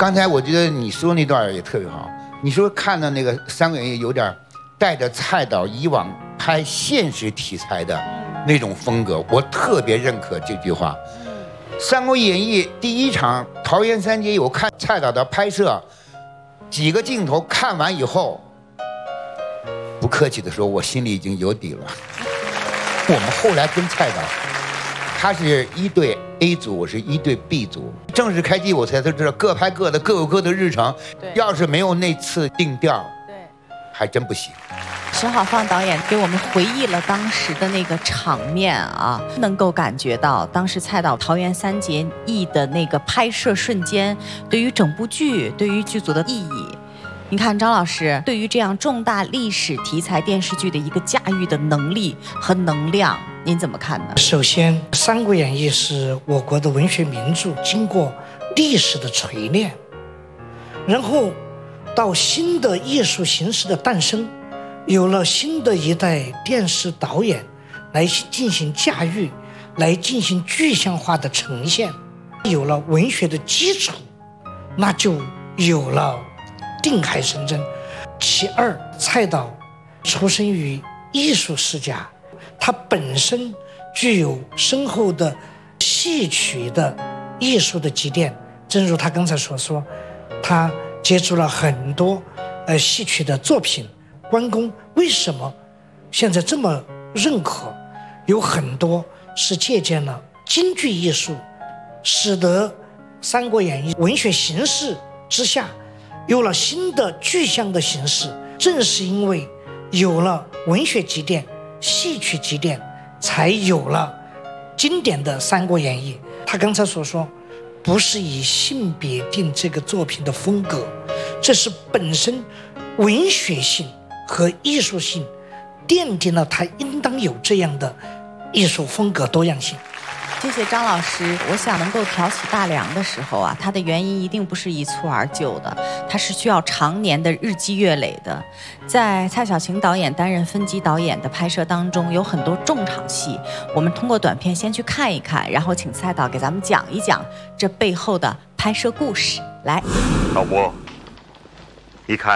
刚才我觉得你说那段也特别好，你说看到那个《三国演义》有点带着蔡导以往拍现实题材的那种风格，我特别认可这句话。《三国演义》第一场桃园三结义，我看蔡导的拍摄，几个镜头看完以后，不客气的说，我心里已经有底了。我们后来跟蔡导，他是一队 A 组，我是一队 B 组。正式开机我才都知道各拍各的，各有各的日程。要是没有那次定调，还真不行。 沈好放导演给我们回忆了当时的那个场面啊，能够感觉到当时蔡导桃园三结义的那个拍摄瞬间，对于整部剧、对于剧组的意义。你看张老师对于这样重大历史题材电视剧的一个驾驭的能力和能量，您怎么看呢？ 首先，《三国演义》是我国的文学名著，经过历史的锤炼，然后到新的艺术形式的诞生，有了新的一代电视导演来进行驾驭，来进行具象化的呈现，有了文学的基础，那就有了定海神针。其二，蔡导出生于艺术世家，他本身具有深厚的戏曲的艺术的积淀，正如他刚才所说，他接触了很多戏曲的作品。关公为什么现在这么认可？有很多是借鉴了京剧艺术，使得《三国演义》文学形式之下有了新的具象的形式。正是因为有了文学积淀、戏曲积淀，才有了经典的《三国演义》。他刚才所说，不是以性别定这个作品的风格，这是本身文学性和艺术性奠定了它应当有这样的艺术风格多样性。 谢谢张老师。我想能够挑起大梁的时候啊，它的原因一定不是一蹴而就的，它是需要常年的日积月累的。在蔡晓晴导演担任分级导演的拍摄当中，有很多重场戏，我们通过短片先去看一看，然后请蔡导给咱们讲一讲这背后的拍摄故事。来， 导播，一看